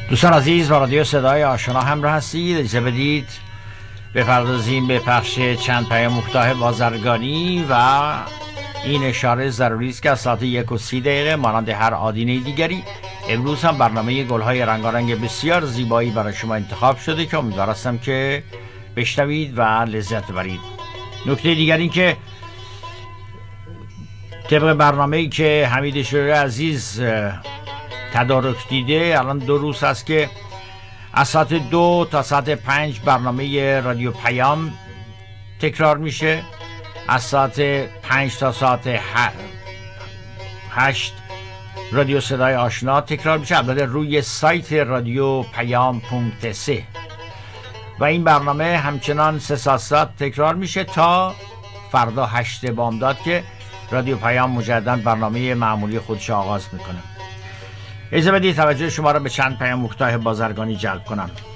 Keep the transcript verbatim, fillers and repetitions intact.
دوستان عزیز، با رادیو صدای آشنا همراه هستید. اجازه بدید بپردازیم به پخش چند پیام کوتاه بازرگانی و این اشاره ضروری است که از ساعت یک و سی دقیقه مانند هر آدینه دیگری امروز هم برنامه گل‌های رنگارنگ بسیار زیبایی برای شما انتخاب شده که امیدوار هستم که بشنوید و لذت ببرید. نکته دیگر این که طبق برنامه‌ای که حمید شجاعی عزیز تدارک دیده، الان دو روز هست که از ساعت دو تا ساعت پنج برنامه رادیو پیام تکرار میشه، از ساعت پنج تا ساعت هشت رادیو صدای آشنا تکرار میشه، البته روی سایت رادیو پیام پونکت سه، و این برنامه همچنان سه ساعت ساعت تکرار میشه تا فردا هشت بامداد که رادیو پیام مجددا برنامه معمولی خودش آغاز میکنه. اجازه بدید توجه شما را به چند پیام کوتاه بازرگانی جلب کنم.